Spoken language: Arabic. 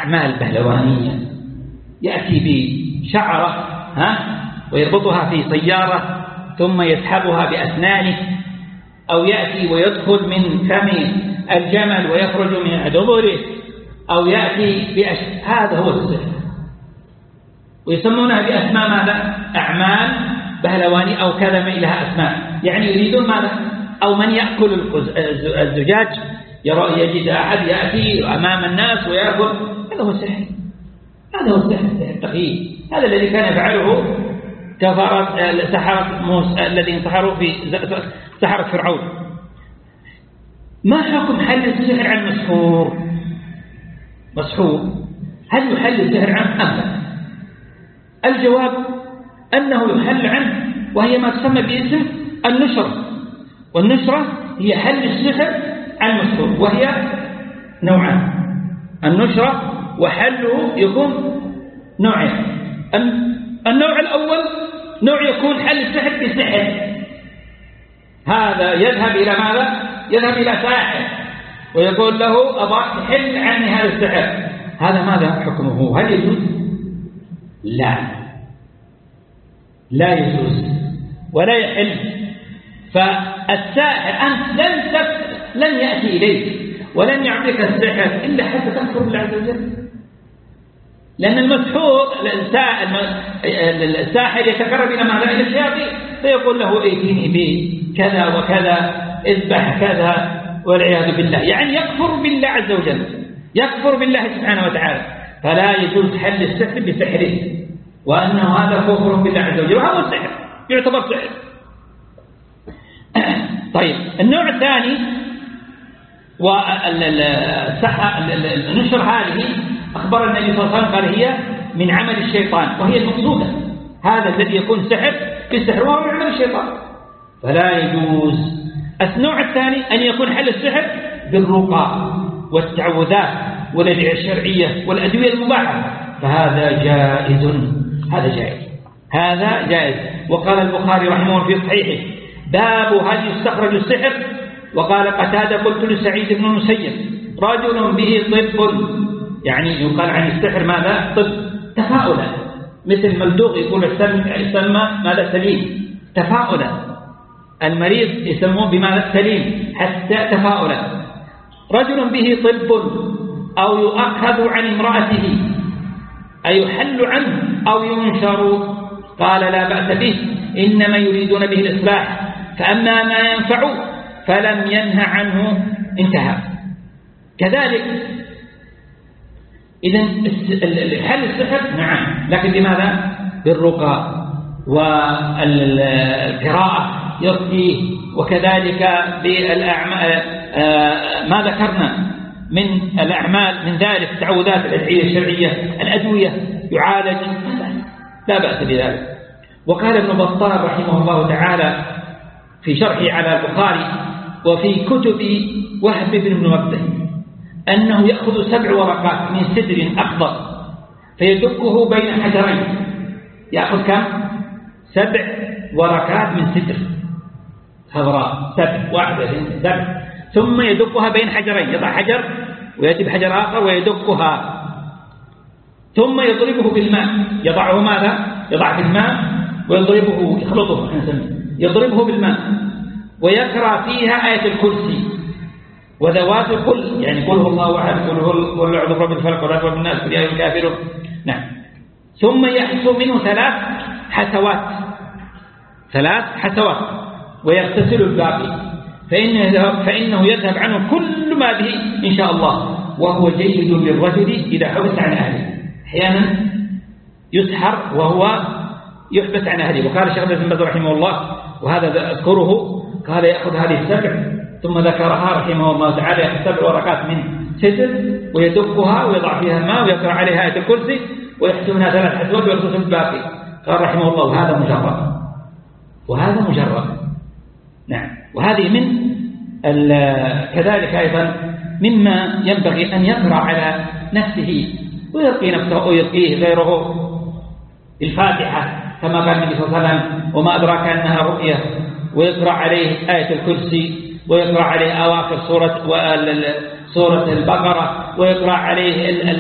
أعمال بهلوانية، يأتي بشعرة ويربطها في سيارة ثم يسحبها بأسنانه، أو يأتي ويدخل من فم الجمل ويخرج من دبره، أو يأتي هذا هو السحر، ويسمونها بأسماء ماذا؟ أعمال بهلواني أو كذا لها أسماء، يعني يريدون ماذا؟ أو من يأكل الزجاج يجد أحد يأتي أمام الناس ويأكل، هذا هو السحر، هذا هو السحر التخييل. هذا الذي كان يفعله كفرة سحرة موسى الذين سحروا في سحرة فرعون. ما حكم حل السحر عن مسحور؟ هل يحل السحر عنه أم لا؟ الجواب أنه يحل عنه، وهي ما تسمى باسم النشرة، والنشرة هي حل السحر عن مسحور، وهي نوعان، النشرة وحله يكون نوعين. النوع الأول نوع يكون حل السحر بسحر، هذا يذهب إلى ماذا؟ يذهب إلى ساحر ويقول له أبغاك تحل عني هذا السحر، هذا ماذا حكمه؟ هل يجوز؟ لا يجوز ولا يحل. فالساحر أنت لن يأتي إليك ولن يعطيك السحر إلا حتى تكفر بالله عز وجل، لأن المسحور الساحر يتقرب إلى ماذا؟ إلى الشياطين، فيقول له ائتيني بكذا وكذا، اذبح كذا، والعياذ بالله، يعني يكفر بالله عز وجل، يكفر بالله سبحانه وتعالى. فلا يجوز حل السحر بسحره، وأنه هذا كفر بالله عز وجل، وهذا السحر يعتبر سحر. طيب النوع الثاني والنشر هذه أخبر النبي صلى الله عليه وسلم قال هي من عمل الشيطان، وهي المقصودة، هذا الذي يكون سحر بالسحر وهو من عمل الشيطان، فلا يجوز. النوع الثاني أن يكون حل السحر بالرقى والتعوذات والأدعية الشرعية والأدوية المباحة، فهذا جائز، هذا جائز. وقال البخاري رحمه الله في صحيحه باب هل يستخرج السحر، وقال قتادة قلت لسعيد بن المسيب رجل به طب، يعني يقال عن السحر ماذا؟ طب، تفاؤلا، مثل ملدوغ يقول يسمى ماذا؟ سليم، تفاؤلا، المريض يسموه بماذا؟ سليم، حتى تفاؤلا. رجل به طب أو يؤخذ عن امرأته، أي يحل عنه أو ينشر، قال لا بأس به، إنما يريدون به الإصلاح، فأما ما ينفع فلم ينهى عنه، انتهى. كذلك إذن حل السحر نعم، لكن بماذا؟ بالرقى والقراءة يرقيه، وكذلك بالأعمال ما ذكرنا من الأعمال من ذلك التعوذات، الأدعية الشرعية، الأدوية يعالج، لا بأس بذلك. وقال ابن بطال رحمه الله تعالى في شرحه على البخاري وفي كتب وهب بن منبه أنه يأخذ 7 ورقات من سدر أخضر فيدقه بين حجرين، يأخذ كم؟ 7 ورقات من سدر خضراء، 7 واحدة 7، ثم يدقها بين حجرين، يضع حجر ويأتي بحجر آخر ويدقها، ثم يضربه بالماء، يضعه ماذا؟ يضع في الماء ويضربه، يخلطه، يضربه بالماء، ويقرأ فيها آية الكرسي وذوات الكل، يعني قل هو الله أحد، قل هو أعوذ برب الفلق والناس والناس قل يا أيها الكافرون، نعم. ثم يحصل منه 3 حسوات ويغتسل الباقي، فإنه يذهب عنه كل ما به إن شاء الله، وهو جيد للرجل إذا حبس عن أهله. أحيانا يسحر وهو يحبس عن أهله. وقال الشيخ ابن باز رحمه الله، وهذا أذكره، قال يأخذ هذه 7 ثم ذكرها رحمه الله تعالى، يأخذ 7 ورقات من سدر ويدقها ويضع فيها الماء ويقرأ عليها آية الكرسي ويحسب منها 3 حسوات ويغتسل الباقي. قال رحمه الله وهذا مجرد، نعم. وهذه من كذلك أيضا مما ينبغي أن يقرأ على نفسه ويرقي نفسه ويرقيه غيره الفاتحة، كما قال النبي صلى الله عليه وسلم وما أدراك أنها رقية، ويقرأ عليه آية الكرسي، ويقرأ عليه أواخر سورة البقرة، ويقرأ عليه